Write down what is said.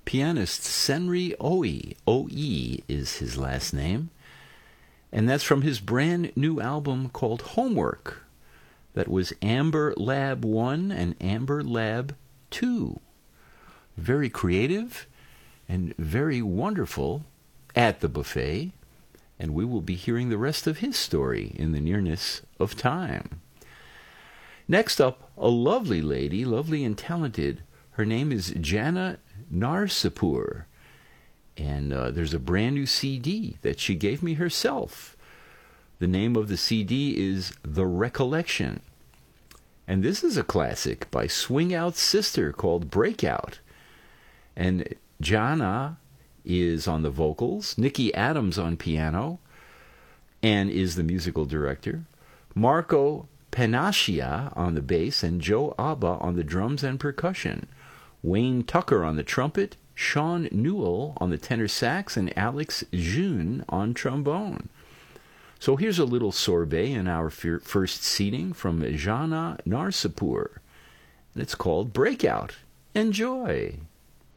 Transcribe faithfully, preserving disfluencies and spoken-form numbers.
pianist Senri Oi. O-E is his last name. And that's from his brand new album called Homework. That was Amber Lab one and Amber Lab two. Very creative and very wonderful at the buffet. And we will be hearing the rest of his story in the nearness of time. Next up, a lovely lady, lovely and talented. Her name is Jana Narsapur. And uh, there's a brand new C D that she gave me herself. The name of the C D is The Recollection. And this is a classic by Swing Out's sister called Breakout. And Jana is on the vocals, Nikki Adams on piano, and is the musical director, Marco Panaccia on the bass, and Joe Abba on the drums and percussion, Wayne Tucker on the trumpet, Sean Newell on the tenor sax, and Alex June on trombone. So here's a little sorbet in our fir- first seating from Jana Narsapur, and it's called Breakout. Enjoy!